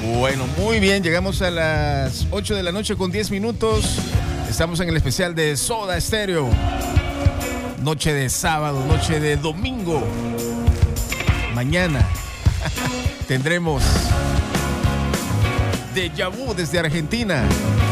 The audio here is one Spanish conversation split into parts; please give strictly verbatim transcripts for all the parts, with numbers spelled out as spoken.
Bueno, muy bien, llegamos a las ocho de la noche con diez minutos. Estamos en el especial de Soda Stereo. Noche de sábado, noche de domingo. Mañana tendremos Déjà Vu desde Argentina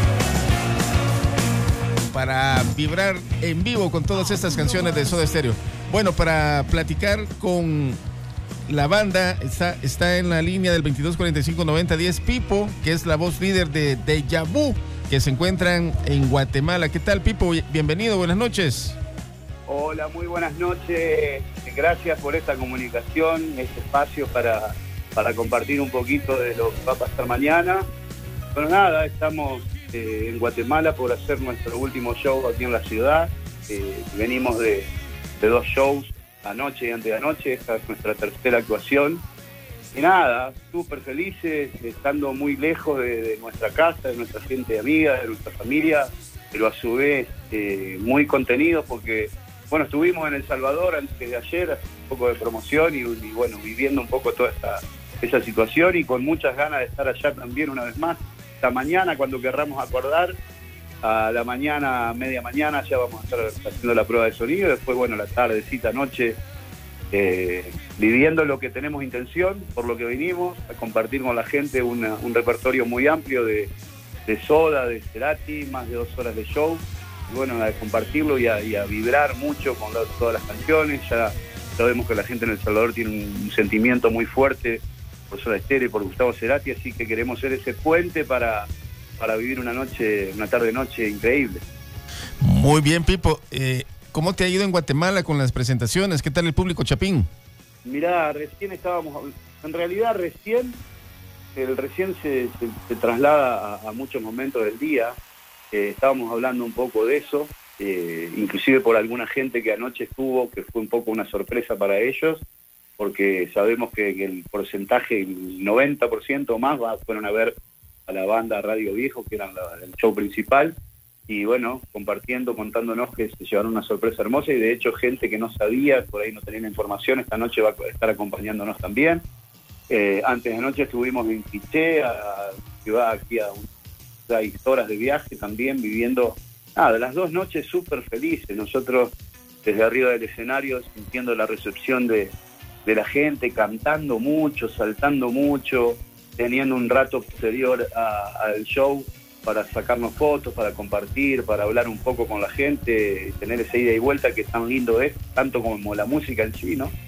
para vibrar en vivo con todas estas canciones de Soda Stereo. Bueno, para platicar con la banda está, está en la línea del veintidós cuarenta y cinco noventa diez Pipo, que es la voz líder de Déjà Vu, que se encuentran en Guatemala. ¿Qué tal, Pipo? Bienvenido, buenas noches. Hola, muy buenas noches. Gracias por esta comunicación, este espacio para, para compartir un poquito de lo que va a pasar mañana. Bueno, nada, estamos eh, en Guatemala por hacer nuestro último show aquí en la ciudad. Eh, venimos de, de dos shows, anoche y antes de anoche. Esta es nuestra tercera actuación. Y nada, súper felices, estando muy lejos de, de nuestra casa, de nuestra gente amiga, de nuestra familia, pero a su vez eh, muy contenidos porque, bueno, estuvimos en El Salvador antes de ayer, hace un poco de promoción y, y bueno, viviendo un poco toda esta, esa situación y con muchas ganas de estar allá también una vez más. Esta mañana, cuando querramos acordar, a la mañana, media mañana, ya vamos a estar haciendo la prueba de sonido. Después, bueno, la tardecita, noche, eh, viviendo lo que tenemos intención, por lo que vinimos, a compartir con la gente una, un repertorio muy amplio de, de Soda, de Cerati, más de dos horas de show. Y bueno, a compartirlo y a, y a vibrar mucho con la, todas las canciones. Ya sabemos que la gente en El Salvador tiene un, un sentimiento muy fuerte por Soda Stereo y por Gustavo Cerati, así que queremos ser ese puente para... para vivir una noche, una tarde-noche increíble. Muy bien, Pipo. Eh, ¿Cómo te ha ido en Guatemala con las presentaciones? ¿Qué tal el público, Chapín? Mirá, recién estábamos, en realidad recién, el recién se, se, se traslada a, a muchos momentos del día. Eh, estábamos hablando un poco de eso, eh, inclusive por alguna gente que anoche estuvo, que fue un poco una sorpresa para ellos, porque sabemos que, que el porcentaje, el noventa por ciento o más, va, fueron a ver a la banda Radio Viejo, que era la, el show principal, y bueno, compartiendo, contándonos que se llevaron una sorpresa hermosa, y de hecho gente que no sabía, por ahí no tenía información, esta noche va a estar acompañándonos también. Eh, antes de noche estuvimos en Quiché, a, que va aquí a seis horas de viaje también, viviendo, nada, las dos noches súper felices, nosotros desde arriba del escenario, sintiendo la recepción de, de la gente, cantando mucho, saltando mucho, teniendo un rato posterior al show para sacarnos fotos, para compartir, para hablar un poco con la gente, tener esa ida y vuelta que tan lindo es, tanto como la música en sí, ¿no?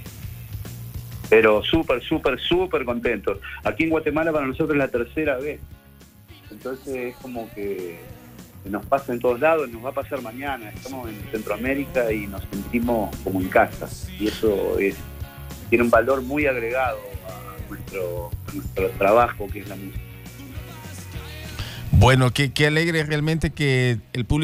Pero súper, súper, súper contentos. Aquí en Guatemala para nosotros es la tercera vez. Entonces es como que nos pasa en todos lados, nos va a pasar mañana. Estamos en Centroamérica y nos sentimos como en casa. Y eso es, tiene un valor muy agregado Nuestro, nuestro trabajo, que es la música. Bueno, qué, qué alegre realmente que el público